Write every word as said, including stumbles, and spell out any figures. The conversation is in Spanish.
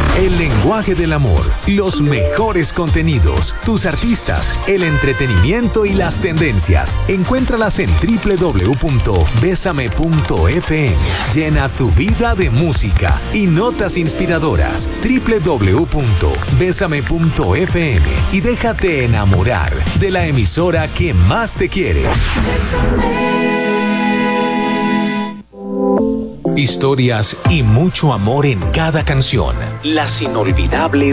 El lenguaje del amor, los mejores contenidos, tus artistas, el entretenimiento y las tendencias. Encuéntralas en doble u doble u doble u punto besame punto efe eme. Llena tu vida de música y notas inspiradoras. doble u doble u doble u punto besame punto efe eme y déjate enamorar de la emisora que más te quiere. Historias y mucho amor en cada canción. Las inolvidables